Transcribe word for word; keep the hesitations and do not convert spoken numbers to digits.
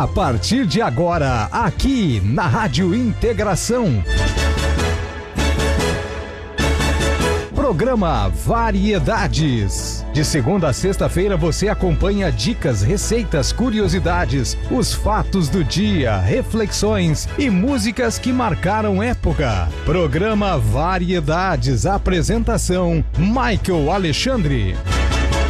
A partir de agora, aqui na Rádio Integração. Programa Variedades. De segunda a sexta-feira você acompanha dicas, receitas, curiosidades, os fatos do dia, reflexões e músicas que marcaram época. Programa Variedades. Apresentação: Michael Alexandre.